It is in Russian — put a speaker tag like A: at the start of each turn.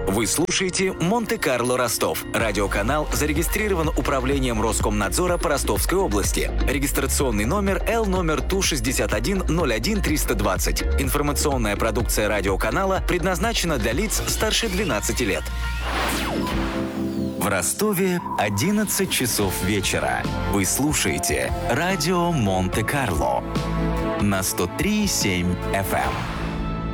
A: Вы слушаете «Монте-Карло Ростов». Радиоканал зарегистрирован Управлением Роскомнадзора по Ростовской области. Регистрационный номер Л номер ТУ-61-01-320. Информационная продукция радиоканала предназначена для лиц старше 12 лет. В Ростове 11 часов вечера. Вы слушаете радио Монте-Карло на 103,7 FM.